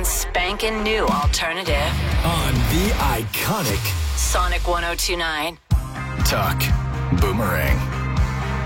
spanking new alternative. On the iconic Sonic 102.9. Talk Boomerang.